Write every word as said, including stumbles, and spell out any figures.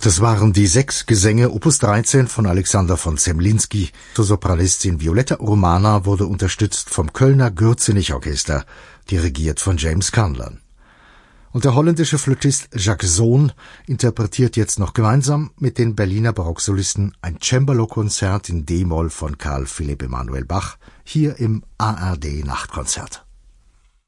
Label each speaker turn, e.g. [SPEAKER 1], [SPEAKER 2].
[SPEAKER 1] Das waren die sechs Gesänge Opus dreizehn von Alexander von Zemlinsky. Zur Sopranistin Violetta Urmana wurde unterstützt vom Kölner Gürzenich-Orchester, dirigiert von James Cunlern. Und der holländische Flötist Jacques Zoon interpretiert jetzt noch gemeinsam mit den Berliner Barocksolisten ein Cembalo-Konzert in D-Moll von Karl Philipp Emanuel Bach, hier im A R D Nachtkonzert.